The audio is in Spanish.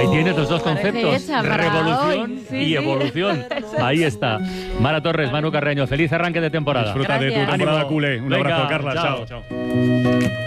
Ahí tienes los dos conceptos, hecha para revolución hoy. Sí, y sí. evolución. Ahí está. Mara Torres, Manu Carreño, feliz arranque de temporada. Disfruta de tu Gracias. temporada Ánimo. culé. Un Venga, abrazo, Carla. chao. Chao.